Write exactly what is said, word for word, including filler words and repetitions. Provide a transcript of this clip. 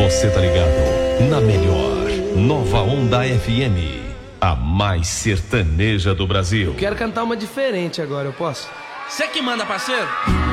Você tá ligado? Na melhor, Nova Onda F M, a mais sertaneja do Brasil. Quero cantar uma diferente agora, eu posso? Você que manda, parceiro.